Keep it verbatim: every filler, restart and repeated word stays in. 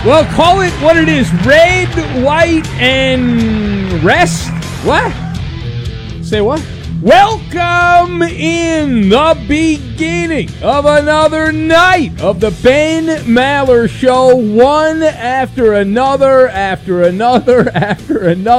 Well, call it what it is. Red, white, and rest? What? Say what? Welcome in the beginning of another night of the Ben Maller Show. One after another, after another, after another.